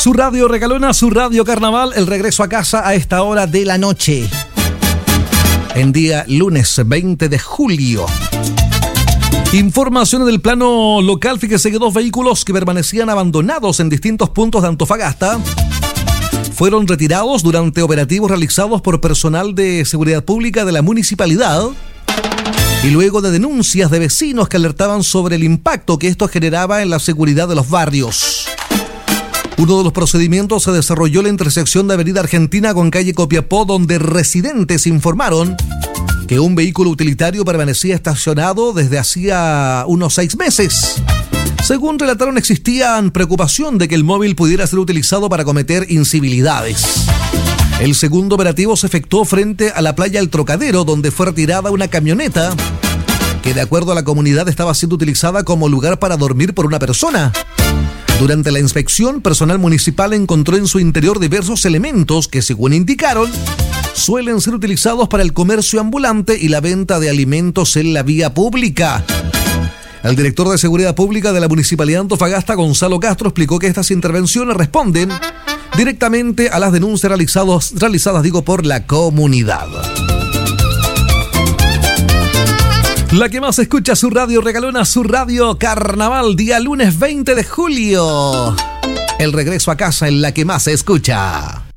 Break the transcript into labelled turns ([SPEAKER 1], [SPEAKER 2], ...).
[SPEAKER 1] Su radio regalona, su radio carnaval, el regreso a casa a esta hora de la noche. En día lunes 20 de julio. Información del plano local, fíjese que 2 vehículos que permanecían abandonados en distintos puntos de Antofagasta fueron retirados durante operativos realizados por personal de seguridad pública de la municipalidad y luego de denuncias de vecinos que alertaban sobre el impacto que esto generaba en la seguridad de los barrios. Uno de los procedimientos se desarrolló en la intersección de Avenida Argentina con calle Copiapó, donde residentes informaron que un vehículo utilitario permanecía estacionado desde hacía unos 6 meses. Según relataron, existían preocupación de que el móvil pudiera ser utilizado para cometer incivilidades. El segundo operativo se efectuó frente a la playa El Trocadero, donde fue retirada una camioneta que, de acuerdo a la comunidad, estaba siendo utilizada como lugar para dormir por una persona. Durante la inspección, personal municipal encontró en su interior diversos elementos que, según indicaron, suelen ser utilizados para el comercio ambulante y la venta de alimentos en la vía pública. El director de Seguridad Pública de la Municipalidad de Antofagasta, Gonzalo Castro, explicó que estas intervenciones responden directamente a las denuncias realizadas por la comunidad. La que más escucha su radio regalona, su radio carnaval, día lunes 20 de julio. El regreso a casa en la que más se escucha.